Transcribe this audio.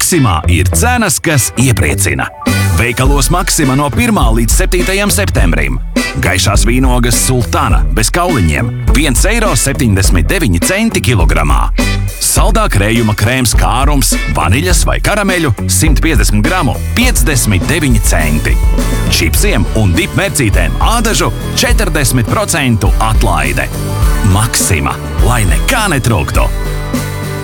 Maksimā ir cenas, kas iepriecina. Veikalos Maksima no 1. līdz 7. septembrim. Gaišās vīnogas Sultāna bez kauliņiem – 1,79 eiro kilogramā. Saldā krējuma krēms kārums, vaniļas vai karameļu 150 gramu – 59 centi. Čipsiem un dipmercītēm ādažu 40% atlaide. Maksima, lai nekā netrūktu!